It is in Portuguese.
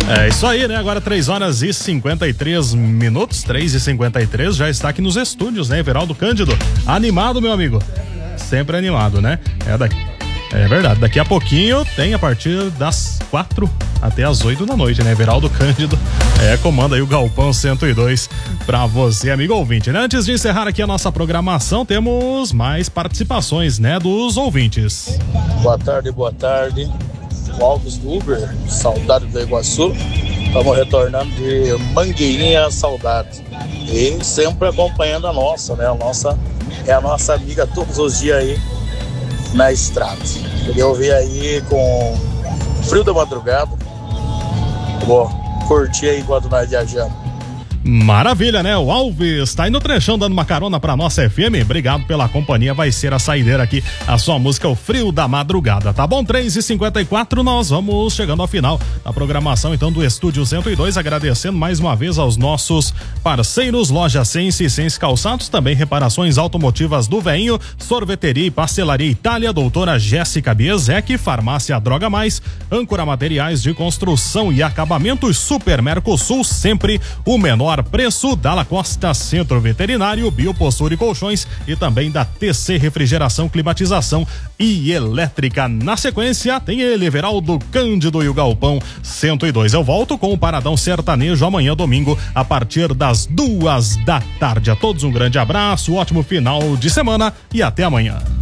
É isso aí, né? Agora 3h53, 3h53, já está aqui nos estúdios, né? Everaldo Cândido, animado, meu amigo? Sempre animado, né? É verdade, daqui a pouquinho tem a partir das 4 até as 8 da noite, né? Everaldo Cândido comanda aí o Galpão 102 pra você, amigo ouvinte, né? Antes de encerrar aqui a nossa programação, temos mais participações, né? Dos ouvintes. Boa tarde. O Alves do Uber, saudade do Iguaçu. Estamos retornando de Mangueirinha, saudade. E sempre acompanhando a nossa, né? É a nossa amiga todos os dias aí na estrada. Queria ouvir aí com frio da madrugada. Vou curtir aí enquanto nós viajamos. Maravilha, né? O Alves tá aí no trechão dando uma carona pra nossa FM. Obrigado pela companhia, vai ser a saideira aqui, a sua música, o Frio da Madrugada, tá bom? 3h54, nós vamos chegando ao final da programação, então, do Estúdio 102, agradecendo mais uma vez aos nossos parceiros, Loja Sense e Sense Calçados, também reparações automotivas do Veinho, Sorveteria e Pastelaria Itália, Doutora Jéssica Biesec, Farmácia Droga Mais, Âncora Materiais de Construção e Acabamentos, Super Mercosul, sempre o menor preço, Dalla Costa Centro Veterinário, Biopostura e Colchões e também da TC Refrigeração, Climatização e Elétrica. Na sequência tem ele, Everaldo Cândido e o Galpão 102. Eu volto com o Paradão Sertanejo amanhã, domingo, a partir das 2 da tarde. A todos um grande abraço, ótimo final de semana e até amanhã.